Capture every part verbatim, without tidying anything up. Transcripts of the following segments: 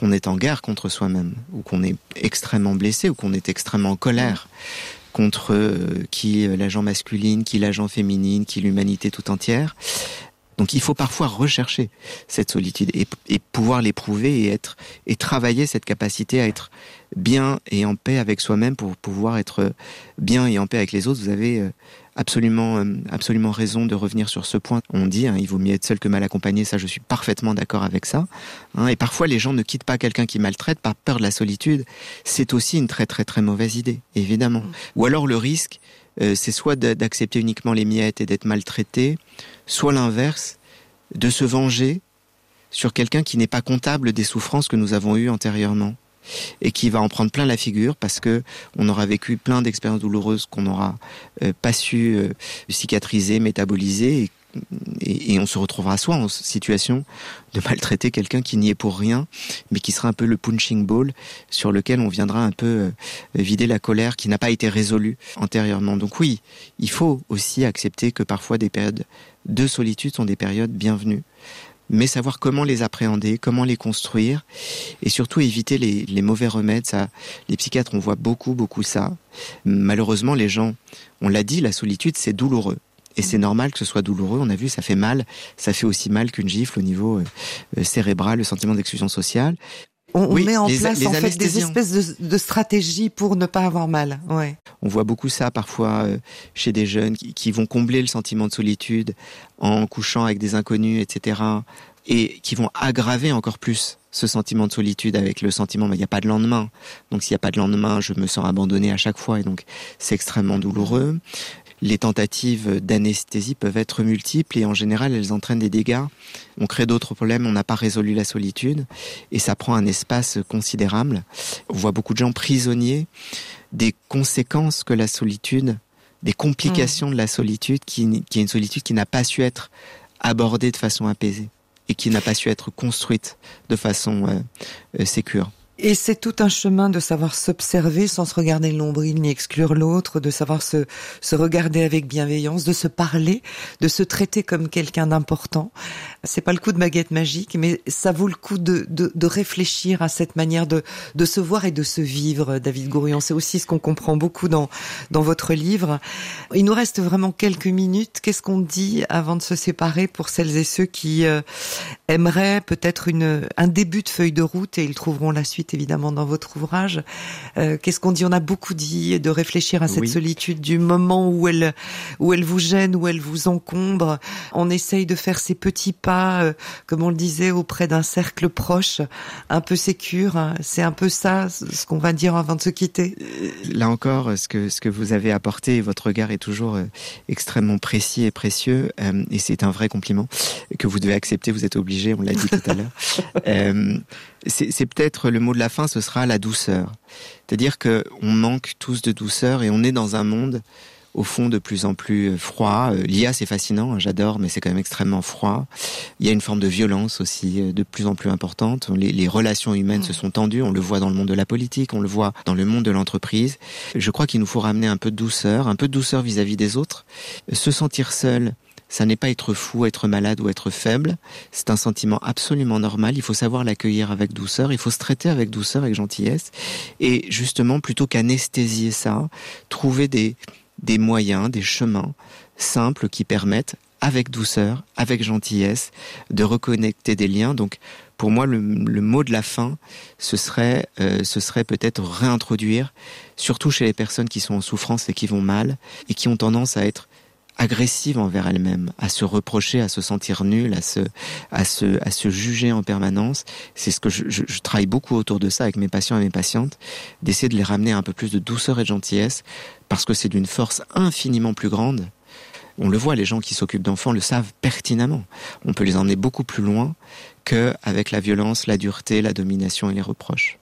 qu'on est en guerre contre soi-même, ou qu'on est extrêmement blessé, ou qu'on est extrêmement en colère contre euh, qui euh, l'agent masculine, qui l'agent féminine, qui l'humanité tout entière. Donc il faut parfois rechercher cette solitude et, et pouvoir l'éprouver et être et travailler cette capacité à être bien et en paix avec soi-même pour pouvoir être bien et en paix avec les autres. Vous avez absolument absolument raison de revenir sur ce point. On dit hein, il vaut mieux être seul que mal accompagné. Ça, je suis parfaitement d'accord avec ça. Hein, et parfois les gens ne quittent pas quelqu'un qui maltraite par peur de la solitude. C'est aussi une très très très mauvaise idée, évidemment. Mmh. Ou alors le risque, euh, c'est soit d'accepter uniquement les miettes et d'être maltraité, soit l'inverse, de se venger sur quelqu'un qui n'est pas comptable des souffrances que nous avons eues antérieurement et qui va en prendre plein la figure parce que on aura vécu plein d'expériences douloureuses qu'on n'aura euh, pas su euh, cicatriser, métaboliser et, et, et on se retrouvera soit en situation de maltraiter quelqu'un qui n'y est pour rien mais qui sera un peu le punching ball sur lequel on viendra un peu euh, vider la colère qui n'a pas été résolue antérieurement. Donc oui, il faut aussi accepter que parfois des périodes de solitude sont des périodes bienvenues, mais savoir comment les appréhender, comment les construire, et surtout éviter les, les mauvais remèdes. Ça, les psychiatres, on voit beaucoup, beaucoup ça. Malheureusement, les gens, on l'a dit, la solitude, c'est douloureux. Et c'est normal que ce soit douloureux. On a vu, ça fait mal. Ça fait aussi mal qu'une gifle au niveau euh, cérébral, le sentiment d'exclusion sociale. On, oui, on met en les, place les en fait des espèces de, de stratégies pour ne pas avoir mal. Ouais. On voit beaucoup ça parfois euh, chez des jeunes qui, qui vont combler le sentiment de solitude en couchant avec des inconnus, et cetera. Et qui vont aggraver encore plus ce sentiment de solitude avec le sentiment mais il n'y a pas de lendemain. Donc s'il n'y a pas de lendemain, je me sens abandonné à chaque fois et donc c'est extrêmement douloureux. Les tentatives d'anesthésie peuvent être multiples et en général, elles entraînent des dégâts. On crée d'autres problèmes, on n'a pas résolu la solitude et ça prend un espace considérable. On voit beaucoup de gens prisonniers des conséquences que la solitude, des complications mmh. de la solitude, qui, qui est une solitude qui n'a pas su être abordée de façon apaisée et qui n'a pas su être construite de façon euh, euh, sécure. Et c'est tout un chemin de savoir s'observer sans se regarder le nombril ni exclure l'autre, de savoir se, se regarder avec bienveillance, de se parler, de se traiter comme quelqu'un d'important. C'est pas le coup de baguette magique, mais ça vaut le coup de, de, de réfléchir à cette manière de, de se voir et de se vivre, David Gourian. C'est aussi ce qu'on comprend beaucoup dans, dans votre livre. Il nous reste vraiment quelques minutes. Qu'est-ce qu'on dit avant de se séparer pour celles et ceux qui euh, aimeraient peut-être une, un début de feuille de route et ils trouveront la suite évidemment dans votre ouvrage. Euh, qu'est-ce qu'on dit ? On a beaucoup dit de réfléchir à cette oui. solitude du moment où elle, où elle vous gêne, où elle vous encombre. On essaye de faire ces petits pas, euh, comme on le disait, auprès d'un cercle proche, un peu sécure. C'est un peu ça, ce qu'on va dire avant de se quitter. Là encore, ce que, ce que vous avez apporté, votre regard est toujours euh, extrêmement précis et précieux, euh, et c'est un vrai compliment que vous devez accepter, vous êtes obligé, on l'a dit tout à l'heure. Euh, c'est, c'est peut-être le mot de la fin, ce sera la douceur. C'est-à-dire que on manque tous de douceur et on est dans un monde au fond de plus en plus froid. L'I A, c'est fascinant, j'adore, mais c'est quand même extrêmement froid. Il y a une forme de violence aussi de plus en plus importante. Les, les relations humaines mmh. se sont tendues, on le voit dans le monde de la politique, on le voit dans le monde de l'entreprise. Je crois qu'il nous faut ramener un peu de douceur, un peu de douceur vis-à-vis des autres. Se sentir seul, ça n'est pas être fou, être malade ou être faible. C'est un sentiment absolument normal. Il faut savoir l'accueillir avec douceur. Il faut se traiter avec douceur, avec gentillesse. Et justement, plutôt qu'anesthésier ça, trouver des, des moyens, des chemins simples qui permettent, avec douceur, avec gentillesse, de reconnecter des liens. Donc, pour moi, le, le mot de la fin, ce serait, euh, ce serait peut-être réintroduire, surtout chez les personnes qui sont en souffrance et qui vont mal, et qui ont tendance à être agressive envers elle-même, à se reprocher, à se sentir nulle, à se, à se, à se juger en permanence. C'est ce que je, je, je travaille beaucoup autour de ça avec mes patients et mes patientes, d'essayer de les ramener à un peu plus de douceur et de gentillesse, parce que c'est d'une force infiniment plus grande. On le voit, les gens qui s'occupent d'enfants le savent pertinemment. On peut les emmener beaucoup plus loin qu'avec la violence, la dureté, la domination et les reproches.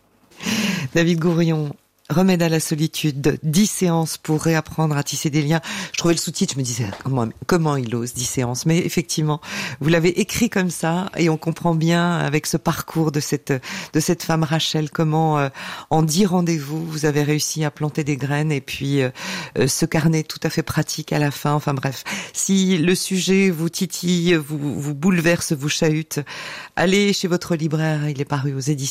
David Gourian, Remède à la solitude, dix séances pour réapprendre à tisser des liens. Je trouvais le sous-titre, je me disais comment, comment il ose dix séances. Mais effectivement, vous l'avez écrit comme ça et on comprend bien avec ce parcours de cette de cette femme Rachel comment euh, en dix rendez-vous vous avez réussi à planter des graines et puis euh, ce carnet tout à fait pratique à la fin. Enfin bref, si le sujet vous titille, vous vous bouleverse, vous chahute, allez chez votre libraire. Il est paru aux éditions